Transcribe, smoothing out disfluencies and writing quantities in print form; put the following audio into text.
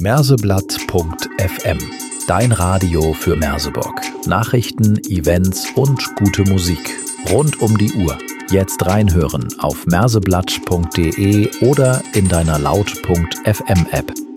Merseblatt.fm. Dein Radio für Merseburg. Nachrichten, Events und gute Musik. Rund um die Uhr. Jetzt reinhören auf merseblatt.de oder in deiner Laut.fm App.